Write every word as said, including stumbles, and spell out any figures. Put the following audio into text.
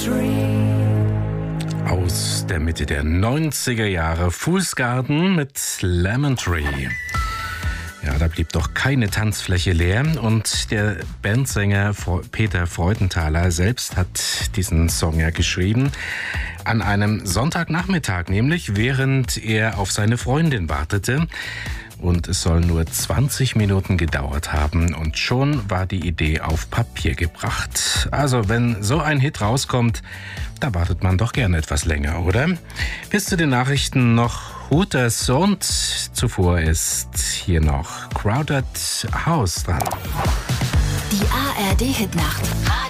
Aus der Mitte der neunziger Jahre, Fool's Garden mit Lemon Tree. Ja, da blieb doch keine Tanzfläche leer und der Bandsänger Peter Freudenthaler selbst hat diesen Song ja geschrieben an einem Sonntagnachmittag, nämlich während er auf seine Freundin wartete. Und es soll nur zwanzig Minuten gedauert haben und schon war die Idee auf Papier gebracht. Also wenn so ein Hit rauskommt, da wartet man doch gerne etwas länger, oder? Bis zu den Nachrichten noch Hooters und zuvor ist hier noch Crowded House dran. Die A R D-Hitnacht.